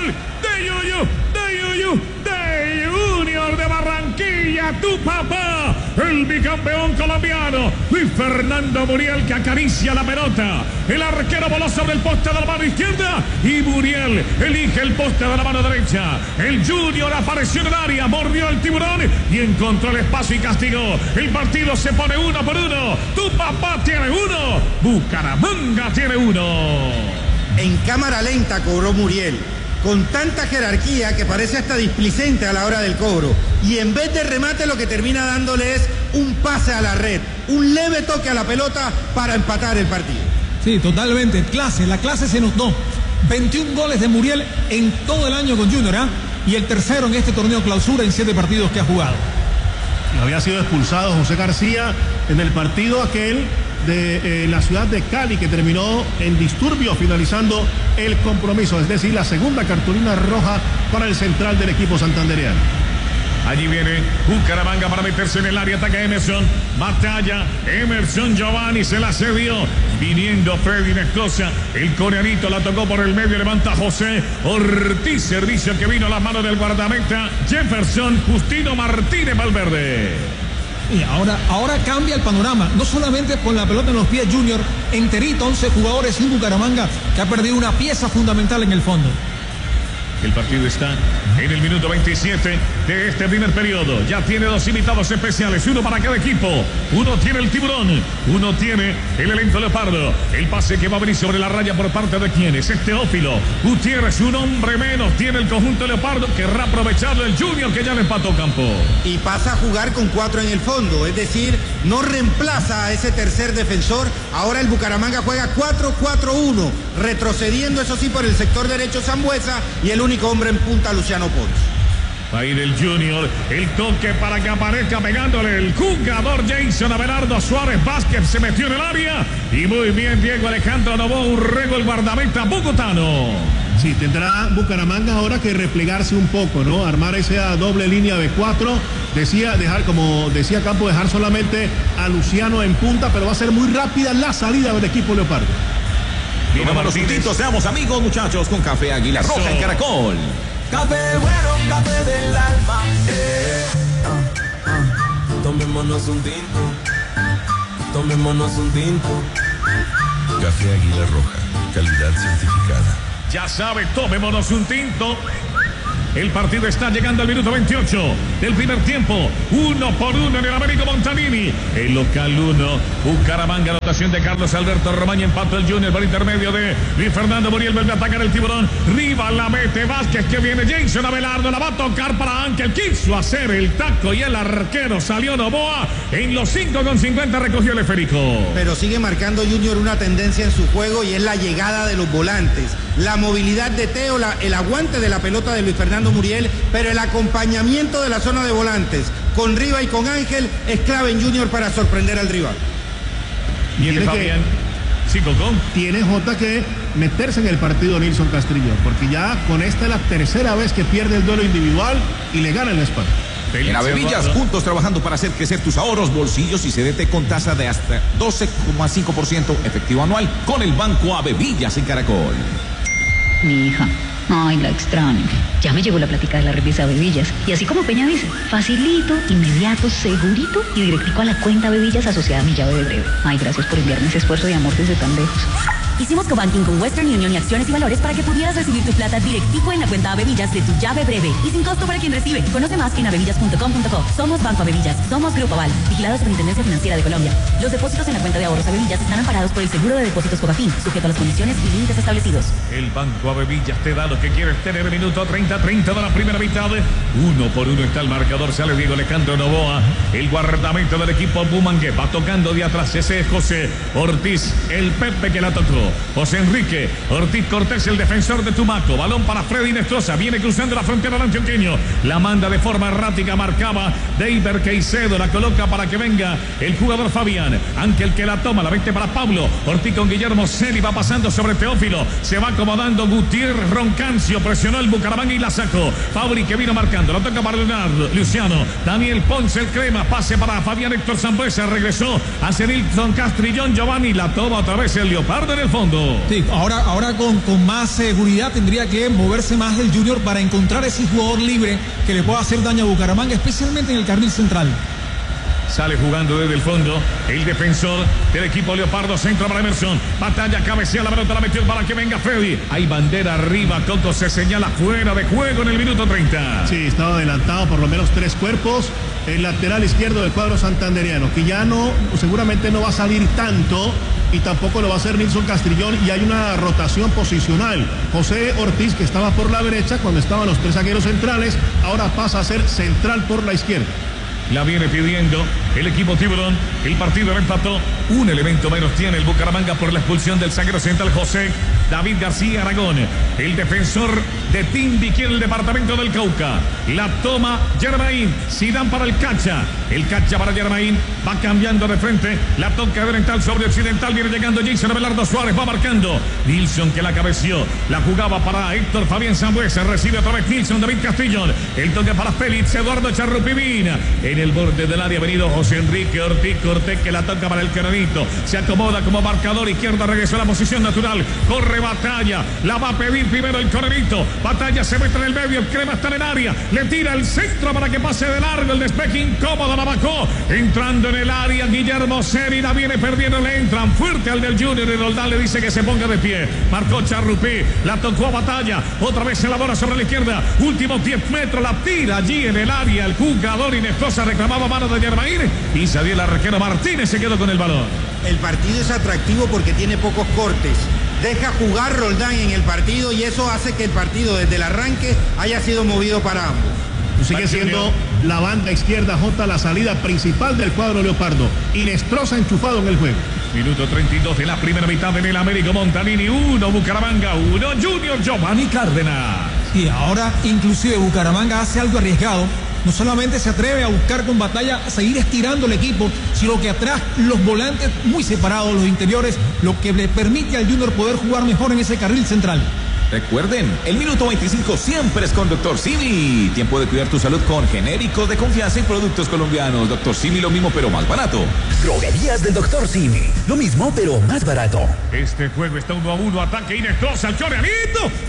gol de Yuyu, de Junior de Barranquilla, tu papá, el bicampeón colombiano, Luis Fernando Muriel, que acaricia la pelota. El arquero voló sobre el poste de la mano izquierda y Muriel elige el poste de la mano derecha. El Junior apareció en el área, mordió el tiburón y encontró el espacio y castigó. El partido se pone 1-1. Tu papá tiene 1, Bucaramanga tiene 1. En cámara lenta cobró Muriel, con tanta jerarquía que parece hasta displicente a la hora del cobro. Y en vez de remate lo que termina dándole es un pase a la red, un leve toque a la pelota para empatar el partido. Sí, totalmente, la clase se notó. 21 goles de Muriel en todo el año con Junior, ¿eh? Y el tercero en este torneo clausura en 7 partidos que ha jugado. Había sido expulsado José García en el partido aquel de la ciudad de Cali, que terminó en disturbio, finalizando el compromiso, es decir, la segunda cartulina roja para el central del equipo santandereano. Allí viene Bucaramanga para meterse en el área, ataca Emerson, batalla, Emerson Giovanni se la cedió, viniendo Freddy Nescosa, el coreanito la tocó por el medio, levanta José Ortiz, servicio que vino a las manos del guardameta Jefferson Justino Martínez Valverde. Y ahora cambia el panorama, no solamente con la pelota en los pies Junior, enterito, 11 jugadores y Bucaramanga, que ha perdido una pieza fundamental en el fondo. El partido está en el minuto 27 de este primer periodo. Ya tiene 2 invitados especiales, uno para cada equipo. Uno tiene el tiburón, uno tiene el elenco leopardo. El pase que va a venir sobre la raya por parte de quienes. Es Teófilo Gutiérrez, un hombre menos. Tiene el conjunto leopardo. Querrá aprovecharlo el Junior, que ya le empató campo. Y pasa a jugar con 4 en el fondo, es decir, no reemplaza a ese tercer defensor. Ahora el Bucaramanga juega 4-4-1, retrocediendo eso sí por el sector derecho Sambuesa y el único hombre en punta Luciano Pons. Va a ir el Junior, el toque para que aparezca pegándole el jugador Jason Abelardo Suárez Vázquez, se metió en el área y muy bien Diego Alejandro Novoa Urrego, el guardameta bogotano. Sí, tendrá Bucaramanga ahora que replegarse un poco, ¿no? Armar esa doble línea de 4, como decía Campo, dejar solamente a Luciano en punta, pero va a ser muy rápida la salida del equipo leopardo. Tomémonos un tinto, seamos amigos, muchachos, con Café Águila Roja en Caracol. Café bueno, café del alma. Tomémonos un tinto. Tomémonos un tinto. Café Águila Roja, calidad certificada. Ya sabe, tomémonos un tinto. El partido está llegando al minuto 28 del primer tiempo. 1-1 en el Américo Montanini. El local 1, Bucaramanga, anotación de Carlos Alberto Romaña, empató el Junior por intermedio de Luis Fernando Muriel, vuelve a atacar el tiburón. Riva la mete Vázquez, que viene Jason Abelardo, la va a tocar para Ángel, quiso hacer el taco y el arquero salió Novoa. En los 5:50 recogió el esférico. Pero sigue marcando Junior una tendencia en su juego y es la llegada de los volantes, la movilidad de Teo, el aguante de la pelota de Luis Fernando Muriel, pero el acompañamiento de la zona de volantes con Riva y con Ángel es clave en Junior para sorprender al rival. Viene Fabián. Sí, Cocón. Tiene Jota que meterse en el partido Nilson Castrillo, porque ya con esta es la tercera vez que pierde el duelo individual y le gana en la espalda. En Avevillas, juntos trabajando para hacer crecer tus ahorros, bolsillos y CDT con tasa de hasta 12,5% efectivo anual con el Banco Avevillas en Caracol. Mi hija, ay, la extraño. Ya me llegó la plática de la revista Bebillas. Y así como Peña dice, facilito, inmediato, segurito y directico a la cuenta Bebillas asociada a mi llave de breve. Ay, gracias por enviarme ese esfuerzo de amor desde tan lejos. Hicimos cobanking con Western Union y Acciones y Valores para que pudieras recibir tu plata directico en la cuenta Avevillas de tu llave breve y sin costo para quien recibe. Conoce más en avevillas.com.co. Somos Banco Avevillas, somos Grupo Aval, vigilado Superintendencia Financiera de Colombia. Los depósitos en la cuenta de ahorros Avevillas están amparados por el Seguro de Depósitos Cofafin, sujeto a las condiciones y límites establecidos. El Banco Avevillas te da lo que quieres tener. Minuto 30 de la primera mitad. 1-1 está el marcador. Sale Diego Alejandro Novoa, el guardamento del equipo Bumangue. Va tocando de atrás. Ese es José Ortiz, el Pepe que la tocó. José Enrique Ortiz Cortés, el defensor de Tumaco. Balón para Freddy Nestroza. Viene cruzando la frontera del antioqueño. La manda de forma errática. Marcaba Deiber Caicedo. La coloca para que venga el jugador Fabián. Ángel que la toma. La 20 para Pablo. Ortiz con Guillermo Celi. Va pasando sobre Teófilo. Se va acomodando Gutiérrez Roncancio. Presionó el Bucaramanga y la sacó. Fabri que vino marcando. La toca para Leonardo Luciano. Daniel Ponce el crema. Pase para Fabián Héctor Zambuesa. Regresó hacia Nilson Castrillón. Giovanni. La toma otra vez el Leopardo en el fondo. Sí, ahora con más seguridad tendría que moverse más el Junior para encontrar ese jugador libre que le pueda hacer daño a Bucaramanga, especialmente en el carril central. Sale jugando desde el fondo el defensor del equipo Leopardo, centro para Emerson. Batalla, cabecea la pelota, la metió para que venga Freddy. Hay bandera arriba, Coco se señala fuera de juego en el minuto 30. Sí, estaba adelantado por lo menos 3 cuerpos. El lateral izquierdo del cuadro santanderiano, que ya seguramente no va a salir tanto y tampoco lo va a hacer Nilson Castrillón, y hay una rotación posicional. José Ortiz, que estaba por la derecha cuando estaban los 3 zagueros centrales, ahora pasa a ser central por la izquierda. La viene pidiendo el equipo Tiburón. El partido lo empató. Un elemento menos tiene el Bucaramanga por la expulsión del zaguero central José David García Aragón. El defensor de Timbiquí en el departamento del Cauca. La toma Germain. Zidane para el Cacha. El Cacha para Germain. Va cambiando de frente. La toca de oriental sobre occidental. Viene llegando Jason Abelardo Suárez. Va marcando. Nilson, que la cabeció. La jugaba para Héctor Fabián Sambuesa. Recibe otra vez Nilson David Castillón. El toque para Félix Eduardo Charrupimina. En el borde del área ha venido José Enrique Ortiz Cortés, que la toca para el Cananito. Se acomoda como marcador izquierda. Regresó a la posición natural. Corre Batalla. La va a pedir primero el Cananito. Batalla se mete en el medio. El Crema está en el área. Le tira el centro para que pase de largo. El despeje incómodo. La bajó. Entrando en el área. Guillermo Seri la viene perdiendo. Le entran fuerte al del Junior. Y Roldán le dice que se ponga de pie. Marcó Charrupí. La tocó a Batalla. Otra vez se elabora sobre la izquierda. Últimos 10 metros. La tira allí en el área. El jugador Inestrosa reclamaba mano de Germain. Y Sadiel Arquero Martínez se quedó con el balón. El partido es atractivo porque tiene pocos cortes. Deja jugar Roldán en el partido y eso hace que el partido desde el arranque haya sido movido para ambos. Sigue siendo la banda izquierda, J, la salida principal del cuadro Leopardo. Inestrosa enchufado en el juego. Minuto 32 de la primera mitad en el Américo Montanini. 1 Bucaramanga, 1 Junior Giovanni Cárdenas. Y ahora inclusive Bucaramanga hace algo arriesgado. No solamente se atreve a buscar con Batalla a seguir estirando el equipo, sino que atrás los volantes muy separados, los interiores, lo que le permite al Junior poder jugar mejor en ese carril central. Recuerden, el minuto 25 siempre es con Dr. Simi. Tiempo de cuidar tu salud con genéricos de confianza y productos colombianos. Dr. Simi, lo mismo pero más barato. Droguerías del Dr. Simi. Lo mismo pero más barato. Este juego está 1-1. Ataque Inestrosa. El Chorrealito.